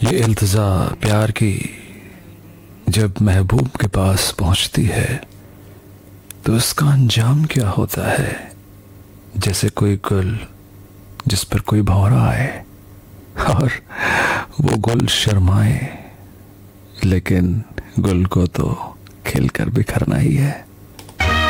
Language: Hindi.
ये इल्तिजा प्यार की जब महबूब के पास पहुंचती है तो उसका अंजाम क्या होता है। जैसे कोई गुल जिस पर कोई भौरा आए और वो गुल शर्माए, लेकिन गुल को तो खिलकर बिखरना ही है।